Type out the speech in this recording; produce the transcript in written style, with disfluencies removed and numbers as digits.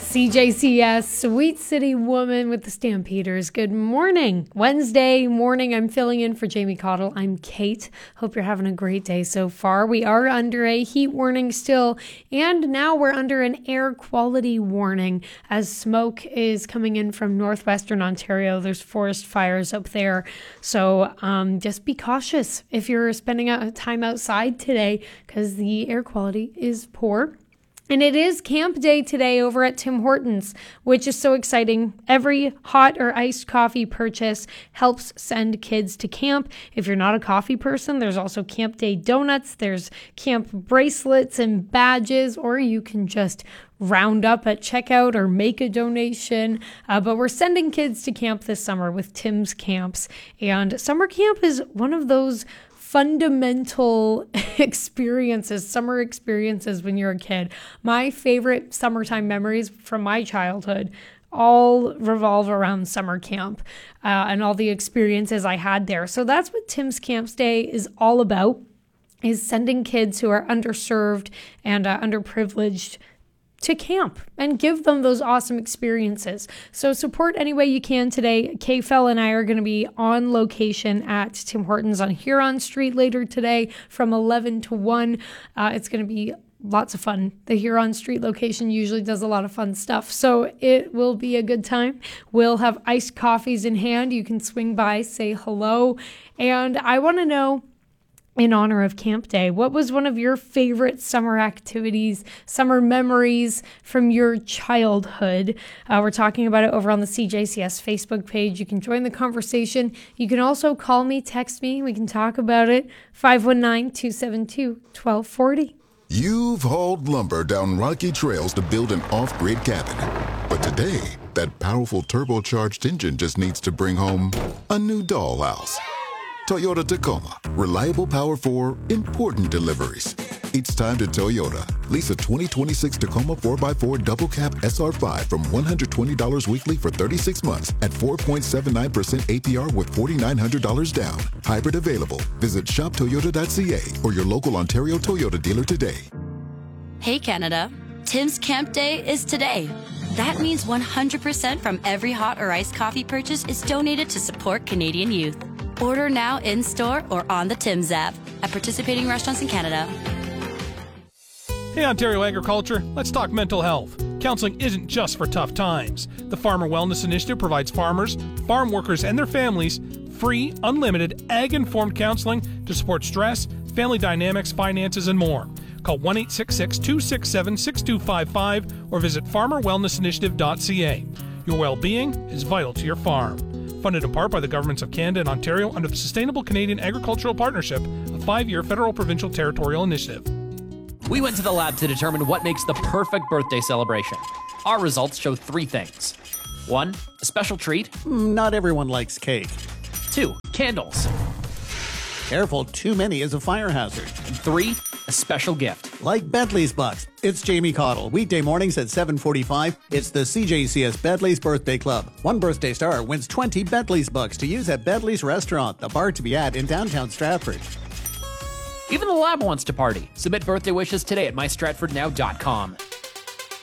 CJCS, Sweet City Woman with the Stampeders. Good morning. Wednesday morning, I'm filling in for Jamie Cottle. I'm Kate. Hope you're having a great day so far. We are under a heat warning still, and now we're under an air quality warning as smoke is coming in from northwestern Ontario. There's forest fires up there. So just be cautious if you're spending time outside today because the air quality is poor. And it is camp day today over at Tim Hortons, which is so exciting. Every hot or iced coffee purchase helps send kids to camp. If you're not a coffee person, there's also camp day donuts. There's camp bracelets and badges, or you can just round up at checkout or make a donation. But we're sending kids to camp this summer with Tim's Camps. And summer camp is one of those fundamental experiences, summer experiences when you're a kid. My favorite summertime memories from my childhood all revolve around summer camp and all the experiences I had there. So that's what Tim's Camps Day is all about, is sending kids who are underserved and underprivileged to camp and give them those awesome experiences. So support any way you can today. K-Fel and I are going to be on location at Tim Hortons on Huron Street later today from 11 to 1. It's going to be lots of fun. The Huron Street location usually does a lot of fun stuff, so it will be a good time. We'll have iced coffees in hand. You can swing by, say hello. And I want to know, in honor of Camp Day, what was one of your favorite summer activities, summer memories from your childhood? We're talking about it over on the CJCS Facebook page. You can join the conversation. You can also call me, text me. We can talk about it. 519-272-1240. You've hauled lumber down rocky trails to build an off-grid cabin. But today, that powerful turbocharged engine just needs to bring home a new dollhouse. Toyota Tacoma. Reliable power for important deliveries. It's time to Toyota. Lease a 2026 Tacoma 4x4 double cab SR5 from $120 weekly for 36 months at 4.79% APR with $4,900 down. Hybrid available. Visit shoptoyota.ca or your local Ontario Toyota dealer today. Hey Canada, Tim's Camp Day is today. That means 100% from every hot or iced coffee purchase is donated to support Canadian youth. Order now in-store or on the Tim's app at participating restaurants in Canada. Hey Ontario Agriculture, let's talk mental health. Counseling isn't just for tough times. The Farmer Wellness Initiative provides farmers, farm workers, and their families free, unlimited, ag-informed counseling to support stress, family dynamics, finances, and more. Call 1-866-267-6255 or visit farmerwellnessinitiative.ca. Your well-being is vital to your farm. Funded in part by the governments of Canada and Ontario under the Sustainable Canadian Agricultural Partnership, a 5-year federal provincial territorial initiative. We went to the lab to determine what makes the perfect birthday celebration. Our results show 3 things. 1, a special treat. Not everyone likes cake. 2, candles. Careful, too many is a fire hazard. And 3, a special gift. Like Bentley's Bucks. It's Jamie Cottle. Weekday mornings at 7:45. It's the CJCS Bentley's Birthday Club. One birthday star wins 20 Bentley's Bucks to use at Bentley's Restaurant, the bar to be at in downtown Stratford. Even the lab wants to party. Submit birthday wishes today at mystratfordnow.com.